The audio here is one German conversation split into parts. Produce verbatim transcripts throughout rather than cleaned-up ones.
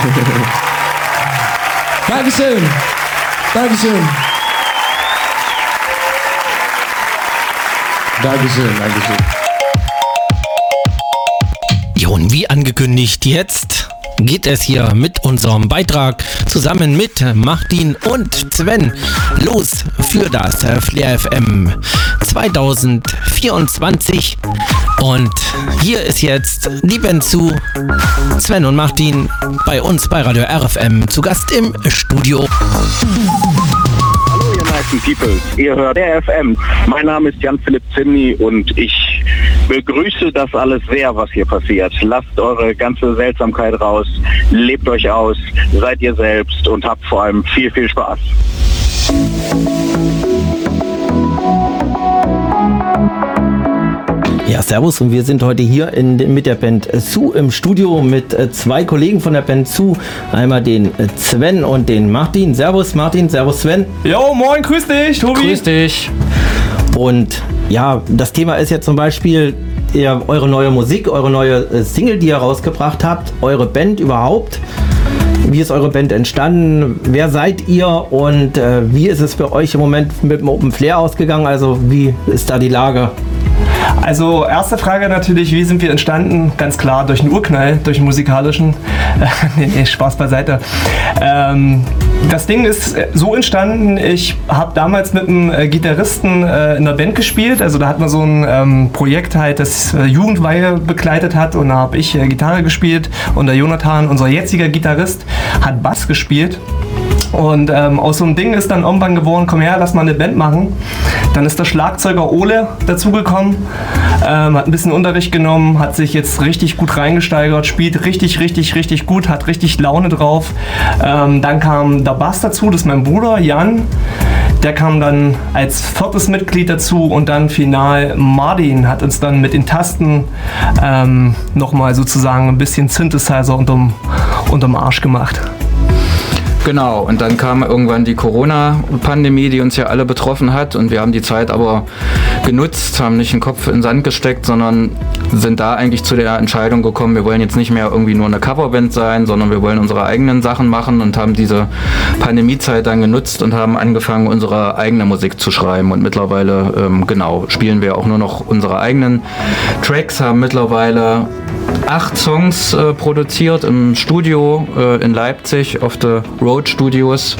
Dankeschön. Dankeschön. Dankeschön, Dankeschön. Ja, und wie angekündigt, jetzt geht es hier mit unserem Beitrag zusammen mit Martin und Sven los für das Flair F M zwanzig vierundzwanzig. Und hier ist jetzt die Band zu Sven und Martin bei uns bei Radio R F M zu Gast im Studio. Hallo ihr nice Peoples, ihr hört R F M. Mein Name ist Jan-Philipp Zimny und ich begrüße das alles sehr, was hier passiert. Lasst eure ganze Seltsamkeit raus, lebt euch aus, seid ihr selbst und habt vor allem viel, viel Spaß. Ja, servus, und wir sind heute hier in, mit der Band Zu im Studio mit äh, zwei Kollegen von der Band Zu. Einmal den äh, Sven und den Martin. Servus Martin, servus Sven. Jo, moin, grüß dich, Tobi. Grüß dich. Und ja, das Thema ist jetzt zum Beispiel ihr, eure neue Musik, eure neue äh, Single, die ihr rausgebracht habt, eure Band überhaupt. Wie ist eure Band entstanden? Wer seid ihr? Und äh, wie ist es für euch im Moment mit dem Open Flair ausgegangen? Also wie ist da die Lage? Also erste Frage natürlich, wie sind wir entstanden? Ganz klar durch einen Urknall, durch einen musikalischen. nee, nee, Spaß beiseite. Ähm, das Ding ist so entstanden, ich habe damals mit einem äh, Gitarristen äh, in der Band gespielt. Also da hat man so ein ähm, Projekt halt, das äh, Jugendweihe begleitet hat, und da habe ich äh, Gitarre gespielt und der Jonathan, unser jetziger Gitarrist, hat Bass gespielt. Und ähm, aus so einem Ding ist dann irgendwann geworden, komm her, lass mal eine Band machen. Dann ist der Schlagzeuger Ole dazugekommen, ähm, hat ein bisschen Unterricht genommen, hat sich jetzt richtig gut reingesteigert, spielt richtig, richtig, richtig gut, hat richtig Laune drauf. Ähm, dann kam der Bass dazu, das ist mein Bruder Jan. Der kam dann als viertes Mitglied dazu, und dann final Martin hat uns dann mit den Tasten ähm, nochmal sozusagen ein bisschen Synthesizer unterm, unterm Arsch gemacht. Genau, und dann kam irgendwann die Corona-Pandemie, die uns ja alle betroffen hat, und wir haben die Zeit aber genutzt, haben nicht den Kopf in den Sand gesteckt, sondern sind da eigentlich zu der Entscheidung gekommen, wir wollen jetzt nicht mehr irgendwie nur eine Coverband sein, sondern wir wollen unsere eigenen Sachen machen, und haben diese Pandemiezeit dann genutzt und haben angefangen, unsere eigene Musik zu schreiben, und mittlerweile, ähm, genau, spielen wir auch nur noch unsere eigenen Tracks, haben mittlerweile acht Songs äh, produziert im Studio äh, in Leipzig auf der Road Studios.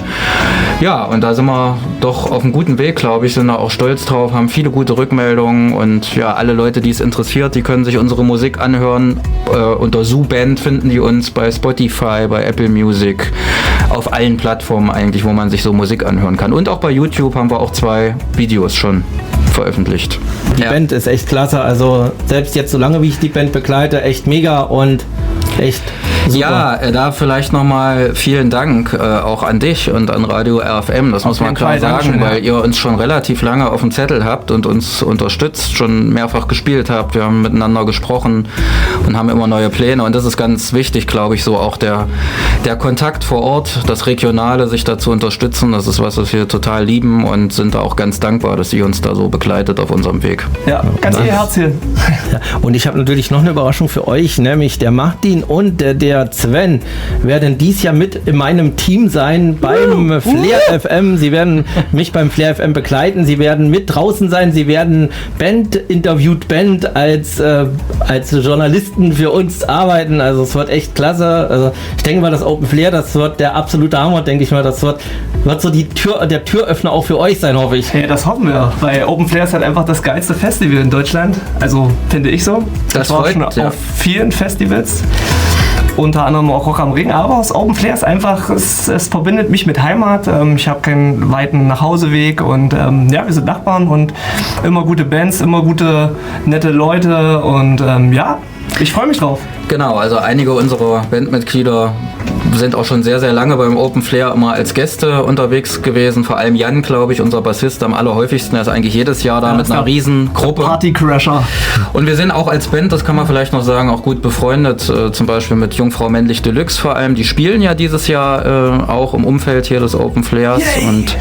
Ja, und da sind wir doch auf einem guten Weg, glaube ich, sind da auch stolz drauf, haben viele gute Rückmeldungen, und ja, alle Leute, die es interessiert, die können sich unsere Musik anhören. Äh, unter Zu Band finden die uns bei Spotify, bei Apple Music, auf allen Plattformen eigentlich, wo man sich so Musik anhören kann. Und auch bei YouTube haben wir auch zwei Videos schon veröffentlicht. Die ja. Band ist echt klasse, also selbst jetzt so lange wie ich die Band begleite, echt mega und echt super. Ja, äh, da vielleicht nochmal vielen Dank äh, auch an dich und an Radio R F M, das auf muss man klar Fall, sagen, schön, weil ja. ihr uns schon relativ lange auf dem Zettel habt und uns unterstützt, schon mehrfach gespielt habt, wir haben miteinander gesprochen und haben immer neue Pläne, und das ist ganz wichtig, glaube ich, so auch der, der Kontakt vor Ort, das Regionale, sich da zu unterstützen, das ist was, was wir total lieben, und sind da auch ganz dankbar, dass ihr uns da so begleitet auf unserem Weg. Ja, ganz viel Herzchen. Und ich habe natürlich noch eine Überraschung für euch, nämlich der Martin und der, der Sven werden dies Jahr mit in meinem Team sein beim uh, Flair uh. F M. Sie werden mich beim Flair F M begleiten, sie werden mit draußen sein, sie werden Band, interviewt Band als, äh, als Journalisten für uns arbeiten, also es wird echt klasse. Also ich denke mal, das Open Flair, das wird der absolute Hammer, denke ich mal, das wird, wird so die Tür, der Türöffner auch für euch sein, hoffe ich. Ja, das hoffen wir, weil Open Flair ist halt einfach das geilste Festival in Deutschland, also finde ich so. Das ich war freut, schon ja. auf vielen Festivals, unter anderem auch Rock am Ring, aber das Open Flair ist einfach, es, es verbindet mich mit Heimat, ähm, ich habe keinen weiten Nachhauseweg, und ähm, ja, wir sind Nachbarn und immer gute Bands, immer gute, nette Leute, und ähm, ja, ich freue mich drauf. Genau, also einige unserer Bandmitglieder sind auch schon sehr, sehr lange beim Open Flair immer als Gäste unterwegs gewesen. Vor allem Jan, glaube ich, unser Bassist am allerhäufigsten. Er ist eigentlich jedes Jahr da ja, mit einer riesen Gruppe. Partycrasher. Und wir sind auch als Band, das kann man vielleicht noch sagen, auch gut befreundet. Äh, zum Beispiel mit Jungfrau Männlich Deluxe vor allem. Die spielen ja dieses Jahr äh, auch im Umfeld hier des Open Flairs. Yay. Und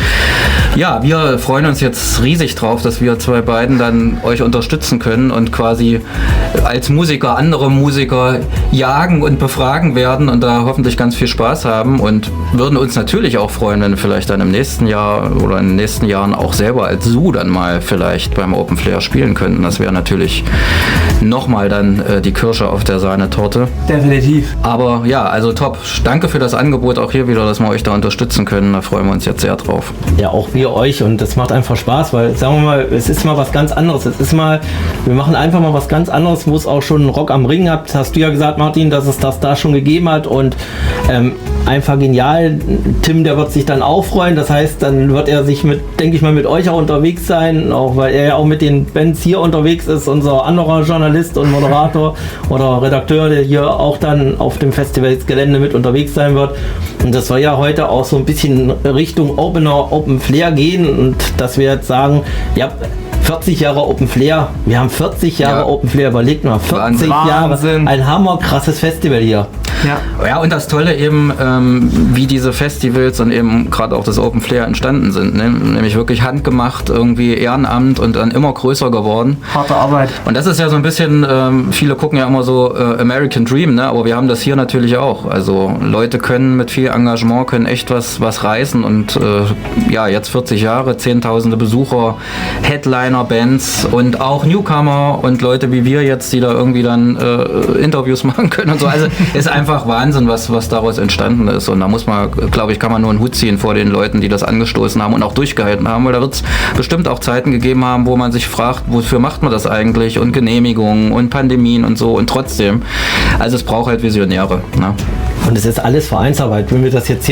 ja, wir freuen uns jetzt riesig drauf, dass wir zwei beiden dann euch unterstützen können und quasi als Musiker andere Musiker jagen und befragen werden und da hoffentlich ganz ganz viel Spaß haben und würden uns natürlich auch freuen, wenn wir vielleicht dann im nächsten Jahr oder in den nächsten Jahren auch selber als Zoo dann mal vielleicht beim Open Flair spielen könnten. Das wäre natürlich nochmal dann äh, die Kirsche auf der Sahnetorte. Definitiv. Aber ja, also top. Danke für das Angebot auch hier wieder, dass wir euch da unterstützen können. Da freuen wir uns jetzt sehr drauf. Ja, auch wir euch, und das macht einfach Spaß, weil, sagen wir mal, es ist mal was ganz anderes. Es ist mal, wir machen einfach mal was ganz anderes, wo es auch schon Rock am Ring habt. Hast du ja gesagt, Martin, dass es das da schon gegeben hat, und ähm, einfach genial. Tim, der wird sich dann auch freuen. Das heißt, dann wird er sich mit, denke ich mal, mit euch auch unterwegs sein, auch weil er ja auch mit den Bands hier unterwegs ist, unser anderer Journalist und Moderator oder Redakteur, der hier auch dann auf dem Festivalsgelände mit unterwegs sein wird. Und das soll ja heute auch so ein bisschen Richtung Opener, Open Flair gehen, und dass wir jetzt sagen, ja, vierzig Jahre Open Flair, wir haben vierzig Jahre Ja. Open Flair, überlegt mal, vierzig Wahnsinn. Jahre, ein hammerkrasses Festival hier. Ja. Ja, und das Tolle eben, ähm, wie diese Festivals und eben gerade auch das Open Flair entstanden sind, ne? Nämlich wirklich handgemacht, irgendwie Ehrenamt und dann immer größer geworden. Harte Arbeit. Und das ist ja so ein bisschen, ähm, viele gucken ja immer so äh, American Dream, ne? Aber wir haben das hier natürlich auch. Also Leute können mit viel Engagement, können echt was, was reißen, und äh, ja, jetzt vierzig Jahre, zehntausende Besucher, Headliner, Bands und auch Newcomer und Leute wie wir jetzt, die da irgendwie dann äh, Interviews machen können und so. Also ist einfach Wahnsinn, was, was daraus entstanden ist. Und da muss man, glaube ich, kann man nur einen Hut ziehen vor den Leuten, die das angestoßen haben und auch durchgehalten haben, weil da wird es bestimmt auch Zeiten gegeben haben, wo man sich fragt, wofür macht man das eigentlich, und Genehmigungen und Pandemien und so, und trotzdem. Also es braucht halt Visionäre. Ne? Und es ist alles Vereinsarbeit. Wenn wir das jetzt hier